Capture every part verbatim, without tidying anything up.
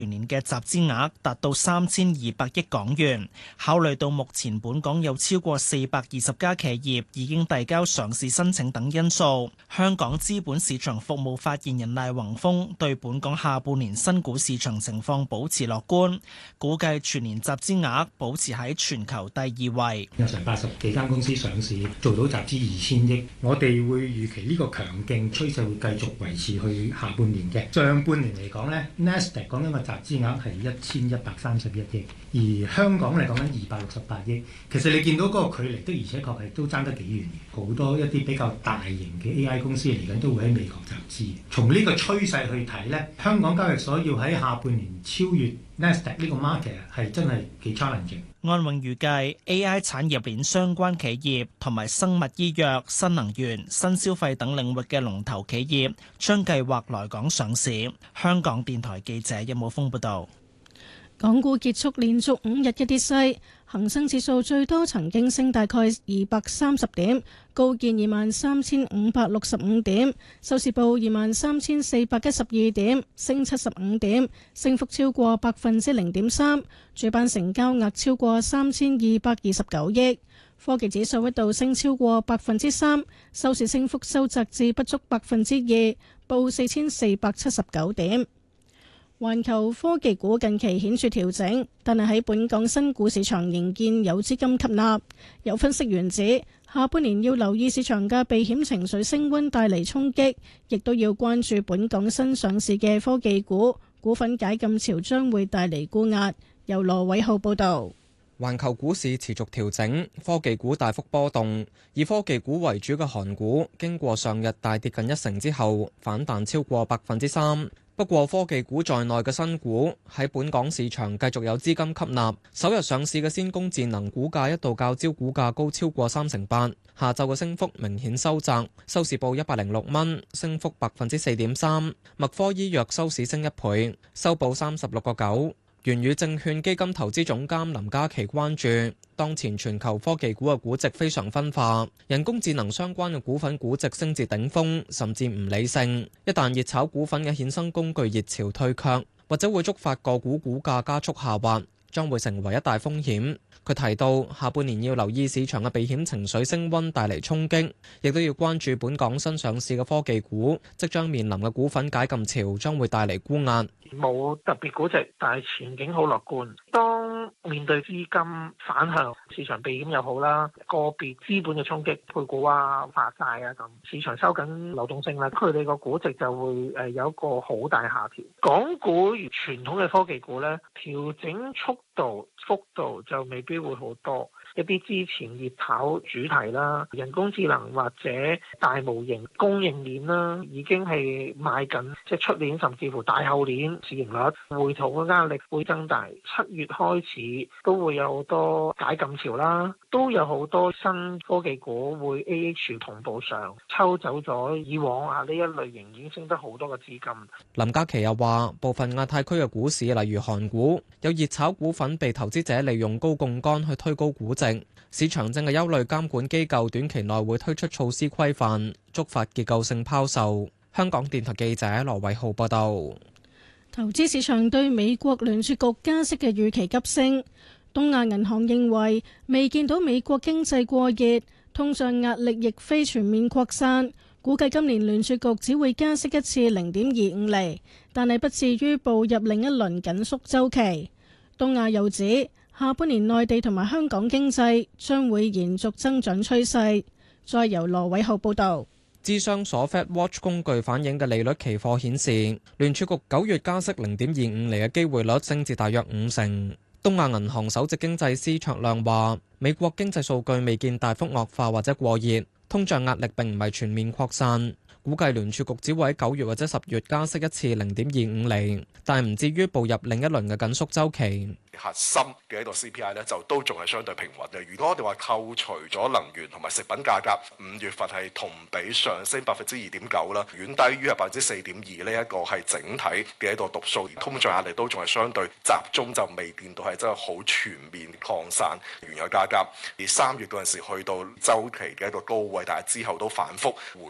全年嘅集資額達到三千二百億港元。考慮到目前本港有超過四百二十家企業已經遞交上市申請等因素，香港資本市場服務發言人賴宏峰對本港下半年新股市場情況保持樂觀，估計全年集資額保持喺全球第二位。 有成八十幾間公司上市，做到集資二千億，我哋會預期呢個強勁趨勢會繼續維持去下半年嘅。上半年嚟講呢 Nasdaq 講緊個集資額係一千一百三十一億，而香港嚟講緊二百六十八億。其實你見到嗰個距離的而且確係都爭得幾遠嘅。好多一啲比較大型嘅 A I 公司嚟緊都會喺美國集資。從呢個趨勢去睇呢，香港交易所要喺下半年超越 Nasdaq 呢個 market 係真係幾 challenging。 安永預計 A I 產業鏈相關企業同埋生物醫藥、新能源、新消費等領域嘅龍頭企業將計劃來港上市。香港電台記者任武峰報道。 港股結束連續五日嘅跌勢，恒生指數最多曾經升大概二百三十點，高見二萬三千五百六十五點，收市報二萬三千四百一十二點，升七十五點，升幅超過百分之零點三。主板成交額超過三千二百二十九億。科技指數一度升超過百分之三，收市升幅收窄至不足百分之二，報四千四百七十九點。環球科技股近期顯著調整，但係喺本港新股市場仍見有資金吸納。有分析員指，下半年要留意市場嘅避險情緒升溫帶嚟衝擊，亦都要關注本港新上市嘅科技股股份解禁潮將會帶嚟沽壓。由羅偉浩報導。 環球股市持續調整，科技股大幅波動，以科技股為主嘅韓股經過上日大跌近一成之後，反彈超過百分之三。不過科技股在內嘅新股喺本港市場繼續有資金吸納，首日上市嘅先鋒智能股價一度較招股價高超過三成八，下晝嘅升幅明顯收窄，收市報一百零六蚊，升幅百分之四點三。麥科醫藥收市升一倍，收報三十六個九。元宇證券基金投資總監林嘉琪關注，當前全球科技股嘅估值非常分化，人工智能相關嘅股份估值升至頂峰，甚至唔理性。一旦熱炒股份嘅衍生工具熱潮退卻，或者會觸發個股股價加速下滑，將會成為一大風險。佢提到，下半年要留意市場嘅避險情緒升溫帶嚟衝擊，亦都要關注本港新上市嘅科技股即將面臨嘅股份解禁潮將會帶嚟沽壓。 冇特別估值，但係前景好樂觀。當面對資金反向，市場避險又好啦，個別資本嘅衝擊，配股啊、發債啊咁，市場收緊流動性啦，佢哋個估值就會誒有一個好大下調。港股如傳統嘅科技股咧，調整速度幅度就未必會好多。一啲之前熱炒主題啦，人工智能或者大模型供應鏈啦，已經係賣緊，即係出年甚至乎大後年市盈率回吐嘅壓力會增大。七月開始都會有好多解禁潮啦，都有好多新科技股會 A H 同步上，抽走咗以往啊呢一類型已經升得好多嘅資金。 林嘉琪又話，部分亞太區嘅股市，例如韓股，有熱炒股份被投資者利用高槓桿去推高估值。市場正係憂慮監管機構短期內會推出措施規範，觸發結構性拋售。香港電台記者羅偉浩報道。 投資市場對美國聯儲局加息嘅預期急升。東亞銀行認為未見到美國經濟過熱，通脹壓力亦非全面擴散，估計今年聯儲局只會加息一次零點二五厘，但係不至於步入另一輪緊縮週期。東亞又指，下半年內地同埋香港經濟將會延續增長趨勢。再由羅偉浩報道。 諮商所 FedWatch 工具反映嘅利率期貨顯示，聯儲局九月加息零點二五厘嘅機會率升至大約五成。東亞銀行首席經濟師卓亮話，美國經濟數據未見大幅惡化或者過熱，通脹壓力並唔係全面擴散。估計聯儲局只會喺九月或者十月加息一次零點二五厘，但係唔至於步入另一輪嘅緊縮週期。 核心嘅一個 C P I 咧，就都仲係相對平穩嘅。如果我哋話扣除咗能源同埋食品價格，五月份係同比上升百分之二點九啦，遠低於係百分之四點二呢一個係整體嘅一個讀數。通脹壓力都仲係相對集中，就未見到係真係好全面擴散原油價格。而三月嗰陣時去到週期嘅一個高位，但係之後都反覆回落。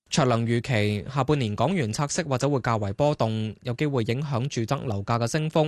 卓亮預期下半年港元拆息或者會較為波動，有機會影響住宅樓價嘅升幅。